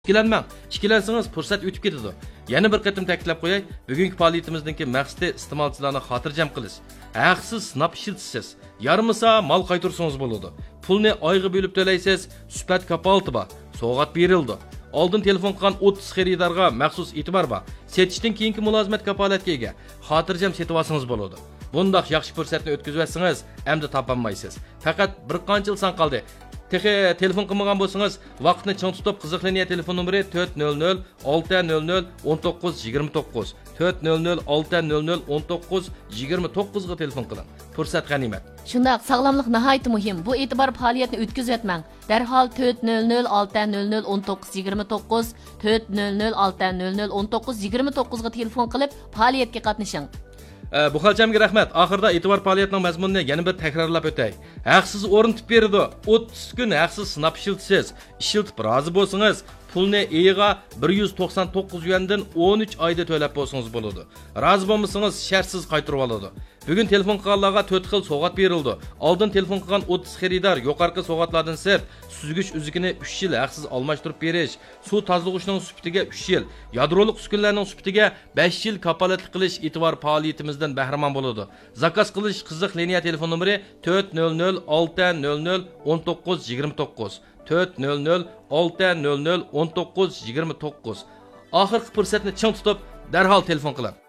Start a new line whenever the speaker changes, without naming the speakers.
İkilenmang, fursat o'tib ketadi. Yana bir qatim ta'kidlab qo'yay, bugungi faoliyatimizdagi maqsadi iste'molchilarni xotirjam qilish. Haqsiz sinab ishlatasiz. Yarmisa mal qaytarsangiz bo'ladi. Pulni oyga bo'lib to'laysiz, sifat kapolati bor. Sovg'at berildi. Oldin telefon qilgan 30 xaridorga maxsus e'tibor bor. Setishdan keyingi mulozimat kapolatga ega. Xotirjam setib olsangiz bo'ladi. Bundaq yaxshi fursatni o'tkazib endi topolmaysiz. Faqat bir qancha yil san qoldi. Telefon qilmagan bo'lsangiz, vaqtni ching tutib qiziqlaniya telefon nomeri 400 600 1929 400 600 1929 ga telefon qiling. Fursat g'animat.
Shundaq, sog'lomlik nihoyat muhim. Bu e'tibor faoliyatni o'tkazib o'tmang. Darhol 400 600 1929 400 600 1929 ga telefon qilib faoliyatga qatnashing.
Bu xalchamga rahmat. Oxirida e'tibor faoliyatining mazmunini yana bir takrorlab o'tay. Haqsiz o'rnitib berdi. 30 kun haqsiz sinab ishiltib rozi bo'lsangiz, pulni eyiga 199 yuandan 13 oyda to'lab bo'lsangiz bo'ladi. Rozi bo'lmasangiz shartsiz qaytarib oladi. Bugun telefon qilganlarga 4 xil sovg'at berildi. Oldin telefon qilgan 30 xaridor yuqorqi sovg'atlardan sirt suzgich uzugini 3 yil haqsiz almashtirib berish, suv tozalag'ichning sufitiga 3 yil, yadroliq uskunlarning sufitiga 5 yil kapolatlik qilish e'tibor faoliyatimizdan bahramand bo'ladi. Zakaz qilish qiziq liniya telefon nomeri 400 600 1929 400 600 1929. Oxirgi fursatni ching tutib, darhol telefon qiling.